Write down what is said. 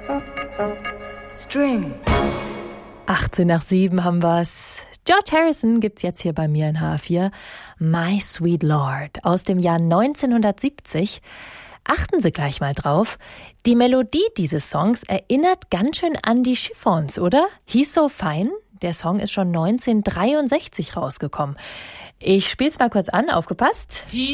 String. 18 nach 7 haben wir's. George Harrison gibt's jetzt hier bei mir in H4. My Sweet Lord aus dem Jahr 1970. Achten Sie gleich mal drauf. Die Melodie dieses Songs erinnert ganz schön an die Chiffons, oder? He's So Fine. Der Song ist schon 1963 rausgekommen. Ich spiel's mal kurz an, aufgepasst.